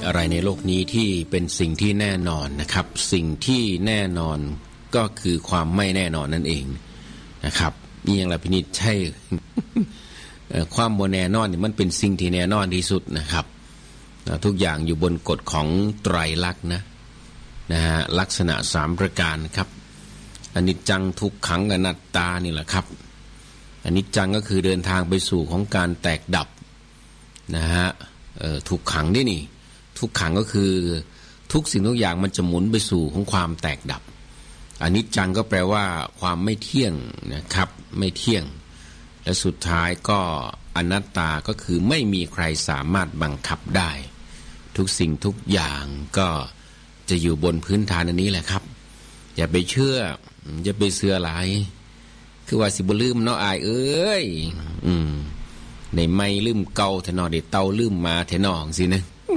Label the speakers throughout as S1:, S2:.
S1: อะไรในโลกนี้ที่เป็นสิ่งที่แน่นอนนะครับสิ่งที่แน่นอนก็คือความไม่แน่นอนนั่นเองนะครับนี่อย่างไรพินิจใช่ ความบ่แน่นอนนี่มันเป็นสิ่งที่แน่นอนที่สุดนะครับทุกอย่างอยู่บนกฎของไตรลักษณ์นะฮะลักษณะ3ประการครับอนิจจังทุกขังอนัตตานี่แหละครับอนิจจังก็คือเดินทางไปสู่ของการแตกดับนะฮะทุกขังนี่ทุกขังก็คือทุกสิ่งทุกอย่างมันจะหมุนไปสู่ของความแตกดับอนิจจังก็แปลว่าความไม่เที่ยงนะครับไม่เที่ยงและสุดท้ายก็อนัตตาก็คือไม่มีใครสามารถบังคับได้ทุกสิ่งทุกอย่างก็จะอยู่บนพื้นฐานอันนี้แหละครับอย่าไปเชื่ออย่าไปเชื่อหลายคือว่าสิบ่ลืมเนาะอายเอ้ยได้ไม่ลืมเก่าแท้นอได้เตาลืมมาแท้นองสินะ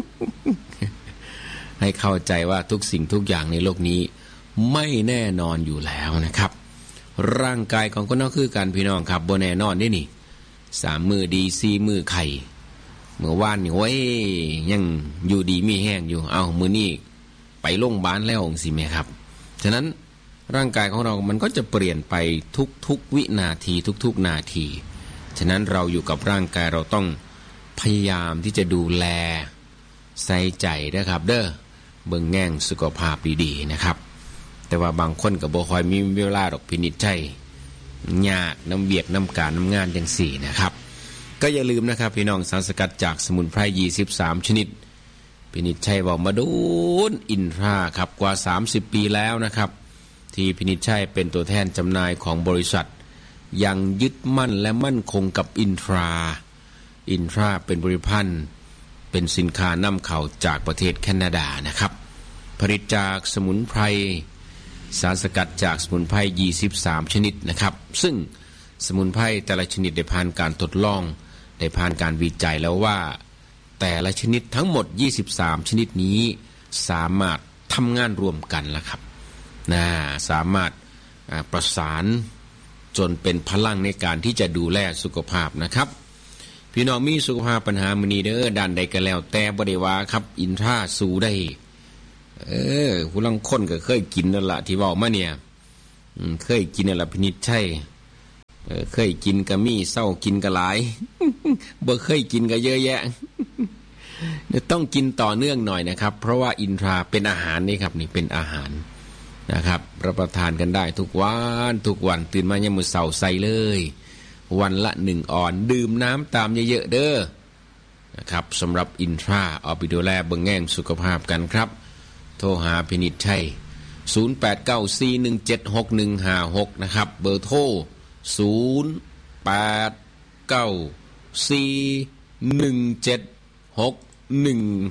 S1: ให้เข้าใจว่าทุกสิ่งทุกอย่างในโลกนี้ไม่แน่นอนอยู่แล้วนะครับร่างกายของคนเราคือกันพี่น้องครับบ่แน่นอนนี่นี่3มื้อดี4มื้อไข่เมื่อวานนี่โอ้ยยังอยู่ดีมีแห้งอยู่เอามื้อนี้ไปโรงพยาบาลแล้วสิแม่ครับฉะนั้นร่างกายของเรามันก็จะเปลี่ยนไปทุกวินาทีทุกนาทีฉะนั้นเราอยู่กับร่างกายเราต้องพยายามที่จะดูแลใส่ใจนะครับเด้อเบิ่งแง่งสุขภาพดีๆนะครับแต่ว่าบางคนก็บ่ค่อยมีเวลาดอกพินิจใช่ยากน้ำเบียกน้ำการน้ำงานจังสี่นะครับก็อย่าลืมนะครับพี่น้องสารสกัดจากสมุนไพร23ชนิดพินิจชัยบอกมาดูอินทราครับกว่า30ปีแล้วนะครับที่พินิจชัยเป็นตัวแทนจำหน่ายของบริษัทยังยึดมั่นและมั่นคงกับอินทราเป็นบริภัณฑ์เป็นสินค้านำเข้าจากประเทศแคนาดานะครับผลิตจากสมุนไพรสารสกัดจากสมุนไพร23ชนิดนะครับซึ่งสมุนไพรแต่ละชนิดได้ผ่านการทดลองได้ผ่านการวิจัยแล้วว่าแต่ละชนิดทั้งหมด23ชนิดนี้สามารถทำงานร่วมกันแล้วครับสามารถประสานจนเป็นพลังในการที่จะดูแลสุขภาพนะครับพี่น้องมีสุขภาพปัญหามื้อนี้เด้อด้านใดก็แล้วแต่บ่ได้ว่าครับอินทราสู้ได้ผู้ลางคนก็เคยกินนั่นล่ะที่เว้ามาเนี่ยเคยกินนั่นล่ะพินิจใช่เคยกินก็มีเศร้ากินก็หลาย บ่เคยกินก็เยอะแยะ ต้องกินต่อเนื่องหน่อยนะครับเพราะว่าอินทราเป็นอาหารนี่ครับนี่เป็นอาหารนะครับรับประทานกันได้ทุกวันตื่นมายามมื้อเช้าใส่เลยวันละ1ออนดื่มน้ำตามเยอะๆเด้อนะครับสำหรับอินทราเอาไปดูแลเบิ่งแง่งสุขภาพกันครับโทรหาพินิจชัย0894176156นะครับเบอร์โทร0894176156